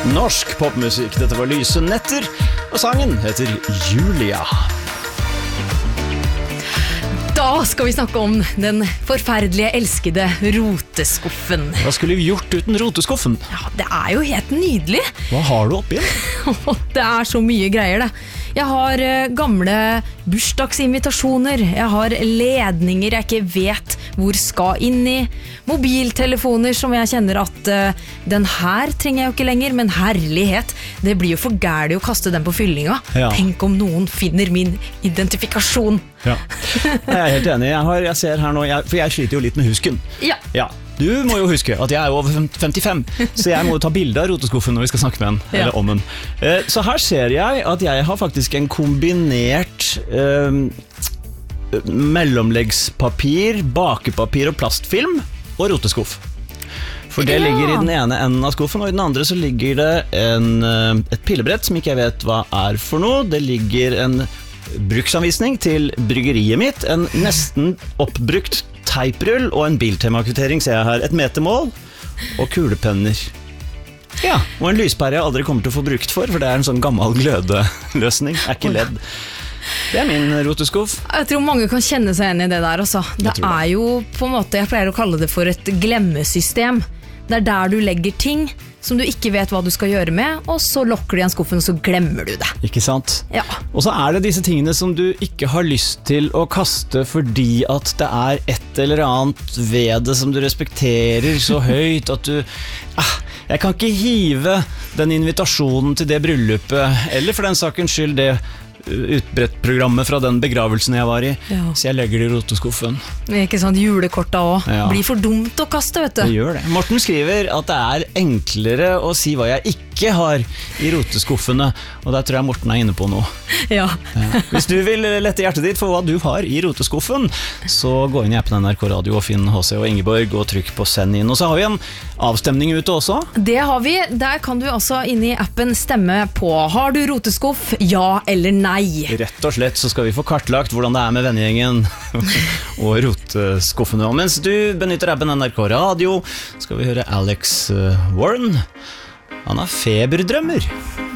Norsk popmusikk, dette var Lyse netter, og sangen heter Julia. Da skal vi snakke om den forferdelige, elskede roteskuffen. Hva skulle vi gjort uten roteskuffen? Ja, det er jo helt nydelig. Hva har du oppi? Det er så mye greier, det. Jeg har gamle bursdagsinvitasjoner, jeg har ledninger jeg ikke vet hvor skal inn i, mobiltelefoner som jeg kjenner at den her trenger jeg jo ikke lenger, men herlighet, det blir jo for gærlig å kaste den på fyllinga. Ja. Tenk om noen finner min identifikasjon. Ja. Jeg er helt enig, jeg ser her nå, for jeg sliter jo litt med husken. Ja. Ja. Du må jo huske at jeg er over 55, så jeg må jo ta bilde av roteskuffen når vi skal snakke med den, eller om den. Så her ser jeg at jeg har faktisk en kombinert mellomleggspapir, bakepapir og plastfilm og roteskuff. For det ligger i den ene enden av skuffen, og i den andre så ligger det et pillebrett som ikke jeg vet hva er for noe. Det ligger en bruksanvisning til bryggeriet mitt, en nesten oppbrukt teiprull og en biltemakvittering ser jeg her, et metermål og kulepenner. Ja, og en lyspære jeg aldri kommer til å få brukt for det er en sånn gammel glødeløsning, er ikke ledd. Det er min roteskuff. Jeg tror mange kan kjenne seg igjen i det der også. Det er jo på en måte, jeg pleier å kalle det for et glemmesystem. Det er der du legger ting som du ikke vet hva du skal gjøre med, og så lokker du igjen skuffen, og så glemmer du det. Ikke sant? Ja. Og så er det disse tingene som du ikke har lyst til å kaste fordi at det er et eller annet ved det som du respekterer så høyt at du... jeg kan ikke hive den invitasjonen til det bryllupet, eller for den sakens skyld det utbrettprogrammet fra den begravelsen jeg var i, så jeg legger det i roteskuffen. Ikke sant, julekorta også. Ja. Blir for dumt å kaste, vet du. Det gjør det. Morten skriver at det er enklere å si hva jeg ikke har i roteskuffene, og der tror jeg Morten er inne på noe. Ja. Hvis du vil lette hjertet ditt for hva du har i roteskuffen, så gå inn i appen NRK Radio og finn HC og Ingeborg og trykk på send inn. Og så har vi en avstemning ute også. Det har vi. Der kan du altså inn i appen stemme på har du roteskuff, ja eller nei. Rett og slett så skal vi få kartlagt hvordan det er med vennegjengen og roteskuffene. Og mens du benytter appen NRK Radio, skal vi høre Alex Warren. Han har feberdrømmer.